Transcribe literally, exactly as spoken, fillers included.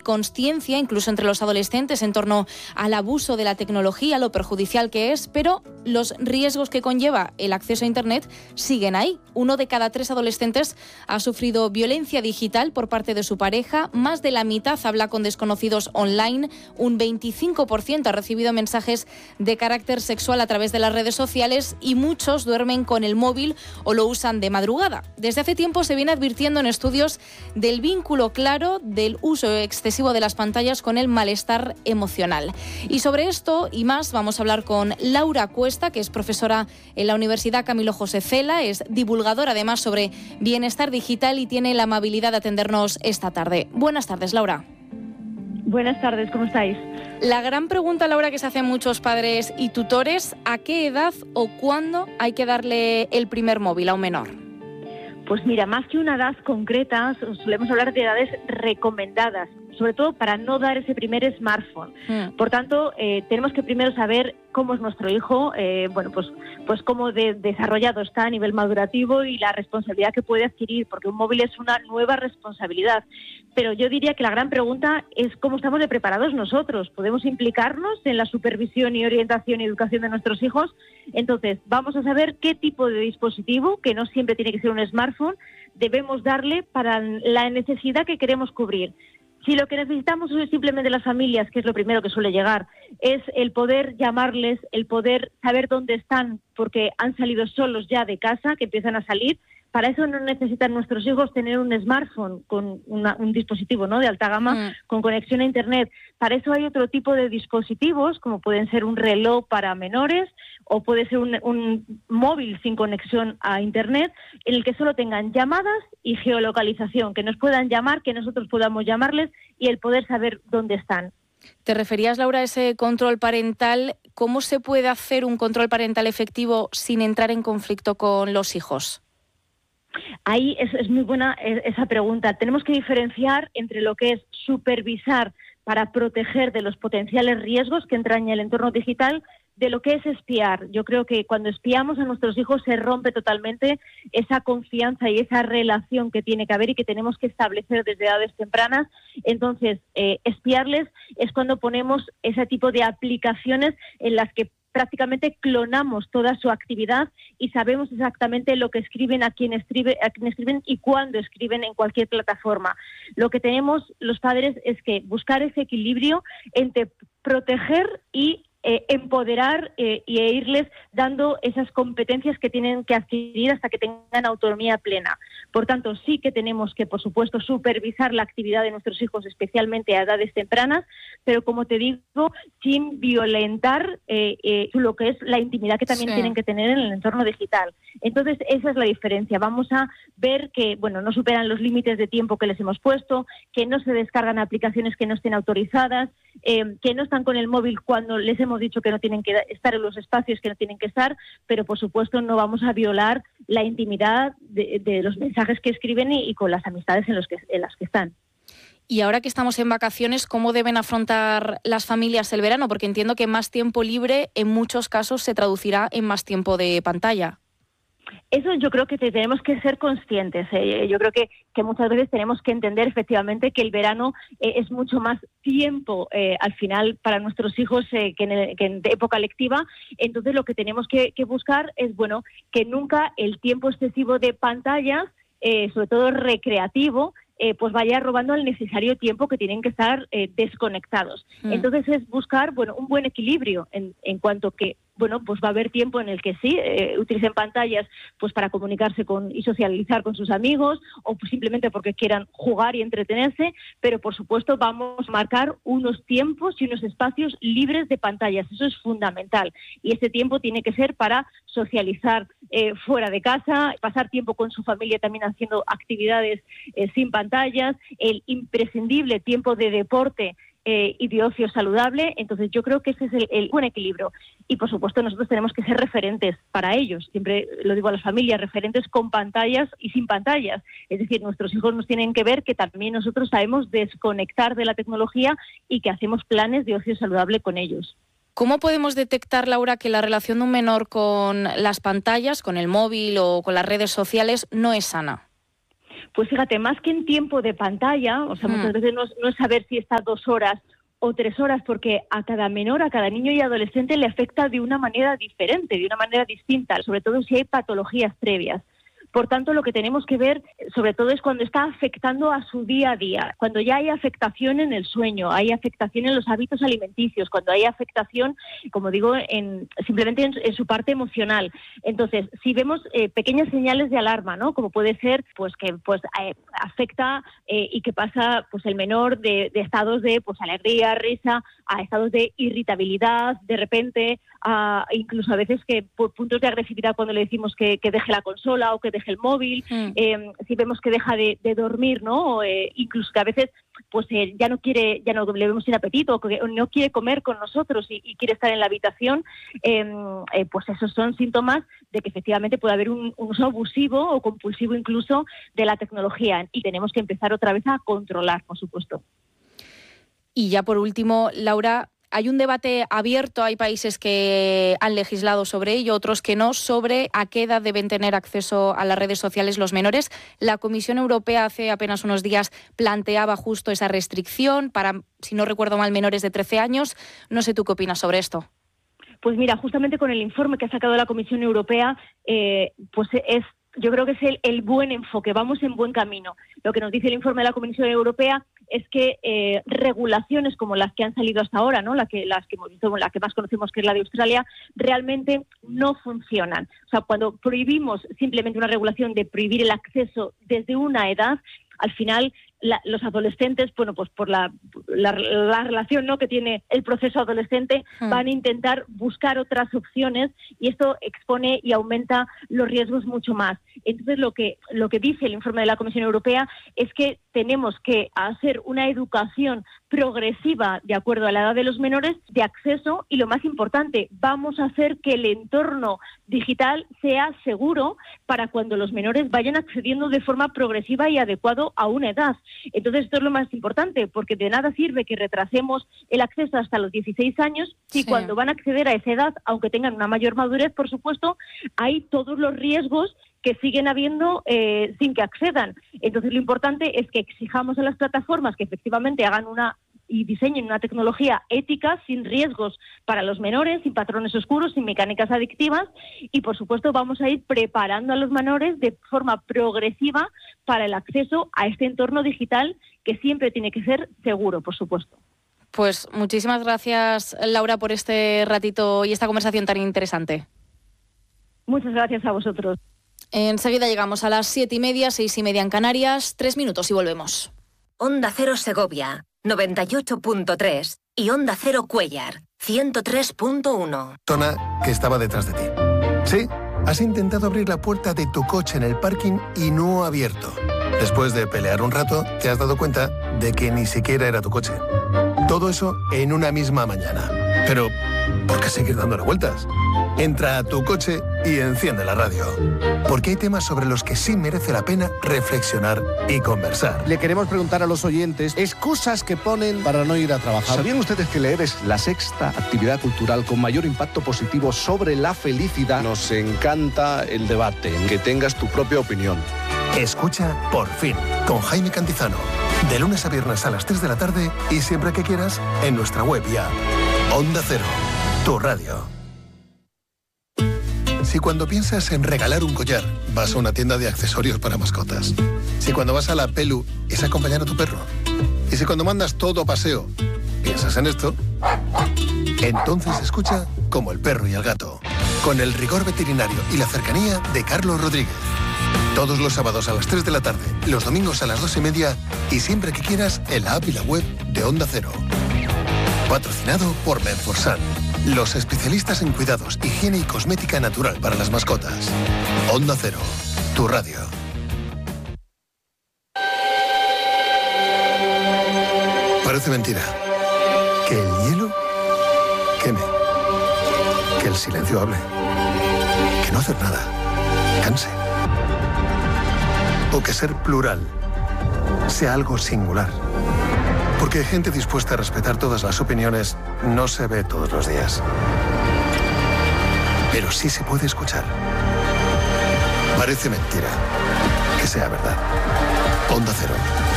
conciencia, incluso entre los adolescentes, en torno al abuso de la tecnología, lo perjudicial que es, pero los riesgos que conlleva el acceso a Internet siguen ahí. Uno de cada tres adolescentes ha sufrido violencia digital por parte de su pareja, más de la mitad habla con desconocidos online, un veinticinco por ciento ha recibido mensajes de carácter sexual a través de las redes sociales y muchos duermen con el móvil o lo usan de madrugada. Desde hace tiempo se viene advirtiendo en estudios del vínculo claro del uso excesivo de las pantallas con el malestar emocional. Y sobre esto y más vamos a hablar con Laura Cuesta, que es profesora en la Universidad Camilo José Cela, es divulgadora además sobre bienestar digital y tiene la amabilidad de atendernos esta tarde. Buenas tardes, Laura. Buenas tardes, ¿cómo estáis? La gran pregunta, Laura, que se hacen muchos padres y tutores, ¿a qué edad o cuándo hay que darle el primer móvil a un menor? Pues mira, más que una edad concreta, solemos hablar de edades recomendadas, sobre todo para no dar ese primer smartphone. Mm. Por tanto, eh, tenemos que primero saber cómo es nuestro hijo, eh, bueno, pues, pues cómo de, desarrollado está a nivel madurativo y la responsabilidad que puede adquirir, porque un móvil es una nueva responsabilidad. Pero yo diría que la gran pregunta es cómo estamos de preparados nosotros. ¿Podemos implicarnos en la supervisión y orientación y educación de nuestros hijos? Entonces, vamos a saber qué tipo de dispositivo, que no siempre tiene que ser un smartphone, debemos darle para la necesidad que queremos cubrir. Si lo que necesitamos es simplemente las familias, que es lo primero que suele llegar, es el poder llamarles, el poder saber dónde están, porque han salido solos ya de casa, que empiezan a salir. Para eso no necesitan nuestros hijos tener un smartphone con una, un dispositivo, ¿no?, de alta gama, mm. con conexión a Internet. Para eso hay otro tipo de dispositivos, como pueden ser un reloj para menores o puede ser un, un móvil sin conexión a Internet, en el que solo tengan llamadas y geolocalización, que nos puedan llamar, que nosotros podamos llamarles y el poder saber dónde están. Te referías, Laura, a ese control parental. ¿Cómo se puede hacer un control parental efectivo sin entrar en conflicto con los hijos? Ahí es, es muy buena esa pregunta. Tenemos que diferenciar entre lo que es supervisar para proteger de los potenciales riesgos que entraña el entorno digital de lo que es espiar. Yo creo que cuando espiamos a nuestros hijos se rompe totalmente esa confianza y esa relación que tiene que haber y que tenemos que establecer desde edades tempranas. Entonces, eh, espiarles es cuando ponemos ese tipo de aplicaciones en las que prácticamente clonamos toda su actividad y sabemos exactamente lo que escriben, a quién escribe, a quién escriben y cuándo escriben en cualquier plataforma. Lo que tenemos los padres es que buscar ese equilibrio entre proteger y Eh, empoderar eh, y irles dando esas competencias que tienen que adquirir hasta que tengan autonomía plena. Por tanto, sí que tenemos que, por supuesto, supervisar la actividad de nuestros hijos, especialmente a edades tempranas, pero, como te digo, sin violentar eh, eh, lo que es la intimidad que también sí. tienen que tener en el entorno digital. Entonces, esa es la diferencia. Vamos a ver que, bueno, no superan los límites de tiempo que les hemos puesto, que no se descargan aplicaciones que no estén autorizadas, eh, que no están con el móvil cuando les hemos hemos dicho que no tienen que estar en los espacios que no tienen que estar, pero por supuesto no vamos a violar la intimidad de, de los mensajes que escriben y, y con las amistades en, los que, en las que están. Y ahora que estamos en vacaciones, ¿cómo deben afrontar las familias el verano? Porque entiendo que más tiempo libre en muchos casos se traducirá en más tiempo de pantalla. Eso yo creo que tenemos que ser conscientes. Eh. Yo creo que, que muchas veces tenemos que entender efectivamente que el verano eh, es mucho más tiempo eh, al final para nuestros hijos eh, que, en el, que en época lectiva. Entonces lo que tenemos que, que buscar es, bueno, que nunca el tiempo excesivo de pantallas, eh, sobre todo recreativo, Eh, pues vaya robando el necesario tiempo que tienen que estar eh, desconectados. Mm. Entonces es buscar, bueno, un buen equilibrio en, en cuanto que, bueno, pues va a haber tiempo en el que sí, eh, utilicen pantallas pues para comunicarse con y socializar con sus amigos o pues simplemente porque quieran jugar y entretenerse, pero por supuesto vamos a marcar unos tiempos y unos espacios libres de pantallas. Eso es fundamental. Y ese tiempo tiene que ser para socializar eh, fuera de casa, pasar tiempo con su familia también haciendo actividades eh, sin pantallas, pantallas, el imprescindible tiempo de deporte eh, y de ocio saludable. Entonces yo creo que ese es el, el buen equilibrio. Y por supuesto nosotros tenemos que ser referentes para ellos. Siempre lo digo a las familias, referentes con pantallas y sin pantallas. Es decir, nuestros hijos nos tienen que ver que también nosotros sabemos desconectar de la tecnología y que hacemos planes de ocio saludable con ellos. ¿Cómo podemos detectar, Laura, que la relación de un menor con las pantallas, con el móvil o con las redes sociales no es sana? Pues fíjate, más que en tiempo de pantalla, o sea, Mm. muchas veces no, es- no es saber si está dos horas o tres horas, porque a cada menor, a cada niño y adolescente le afecta de una manera diferente, de una manera distinta, sobre todo si hay patologías previas. Por tanto, lo que tenemos que ver, sobre todo, es cuando está afectando a su día a día, cuando ya hay afectación en el sueño, hay afectación en los hábitos alimenticios, cuando hay afectación, como digo, en, simplemente en, en su parte emocional. Entonces, si vemos eh, pequeñas señales de alarma, ¿no? Como puede ser, pues que pues eh, afecta eh, y que pasa, pues el menor de, de estados de, pues alegría, risa, a estados de irritabilidad, de repente, a, incluso a veces que por puntos de agresividad cuando le decimos que, que deje la consola o que deje el móvil, Mm. eh, si vemos que deja de, de dormir, ¿no? O, eh, incluso que a veces pues eh, ya no quiere, ya no le vemos sin apetito, o que o no quiere comer con nosotros y, y quiere estar en la habitación, eh, eh, pues esos son síntomas de que efectivamente puede haber un, un uso abusivo o compulsivo incluso de la tecnología, y tenemos que empezar otra vez a controlar, por supuesto. Y ya por último, Laura, hay un debate abierto, hay países que han legislado sobre ello, otros que no, sobre a qué edad deben tener acceso a las redes sociales los menores. La Comisión Europea hace apenas unos días planteaba justo esa restricción para, si no recuerdo mal, menores de trece años. No sé tú qué opinas sobre esto. Pues mira, justamente con el informe que ha sacado la Comisión Europea, eh, pues es yo creo que es el, el buen enfoque, vamos en buen camino. Lo que nos dice el informe de la Comisión Europea es que eh, regulaciones como las que han salido hasta ahora, ¿no? La que, las que hemos visto, la que más conocemos, que es la de Australia, realmente no funcionan. O sea, cuando prohibimos simplemente una regulación de prohibir el acceso desde una edad, al final la, los adolescentes, bueno, pues por la, la, la relación, ¿no?, que tiene el proceso adolescente, mm. van a intentar buscar otras opciones, y esto expone y aumenta los riesgos mucho más. Entonces, lo que, lo que dice el informe de la Comisión Europea es que tenemos que hacer una educación progresiva de acuerdo a la edad de los menores de acceso, y lo más importante, vamos a hacer que el entorno digital sea seguro para cuando los menores vayan accediendo de forma progresiva y adecuado a una edad. Entonces, esto es lo más importante, porque de nada sirve que retrasemos el acceso hasta los dieciséis años si sí. cuando van a acceder a esa edad, aunque tengan una mayor madurez, por supuesto, hay todos los riesgos que siguen habiendo eh, sin que accedan. Entonces, lo importante es que exijamos a las plataformas que efectivamente hagan una y diseñen una tecnología ética, sin riesgos para los menores, sin patrones oscuros, sin mecánicas adictivas, y por supuesto vamos a ir preparando a los menores de forma progresiva para el acceso a este entorno digital, que siempre tiene que ser seguro, por supuesto. Pues muchísimas gracias, Laura, por este ratito y esta conversación tan interesante. Muchas gracias a vosotros. Enseguida llegamos a las siete y media, seis y media en Canarias, tres minutos y volvemos. Onda Cero Segovia, noventa y ocho punto tres, y Onda Cero Cuéllar, ciento tres punto uno. Zona que estaba detrás de ti. ¿Sí? Has intentado abrir la puerta de tu coche en el parking y no ha abierto. Después de pelear un rato, te has dado cuenta de que ni siquiera era tu coche. Todo eso en una misma mañana. Pero, ¿por qué seguir dándole vueltas? Entra a tu coche y enciende la radio. Porque hay temas sobre los que sí merece la pena reflexionar y conversar. Le queremos preguntar a los oyentes excusas que ponen para no ir a trabajar. ¿Sabían ustedes que leer es la sexta actividad cultural con mayor impacto positivo sobre la felicidad? Nos encanta el debate, que tengas tu propia opinión. Escucha Por Fin, con Jaime Cantizano. De lunes a viernes a las tres de la tarde y siempre que quieras en nuestra web y app. Onda Cero, tu radio. Si cuando piensas en regalar un collar, vas a una tienda de accesorios para mascotas. Si cuando vas a la Pelu es acompañar a tu perro. Y si cuando mandas todo a paseo, piensas en esto, entonces escucha Como el perro y el gato, con el rigor veterinario y la cercanía de Carlos Rodríguez. Todos los sábados a las tres de la tarde, los domingos a las dos y media y siempre que quieras en la app y la web de Onda Cero. Patrocinado por Menforsan, los especialistas en cuidados, higiene y cosmética natural para las mascotas. Onda Cero, tu radio. Parece mentira que el hielo queme, que el silencio hable, que no hacer nada canse, o que ser plural sea algo singular. Porque gente dispuesta a respetar todas las opiniones no se ve todos los días. Pero sí se puede escuchar. Parece mentira que sea verdad. Onda Cero.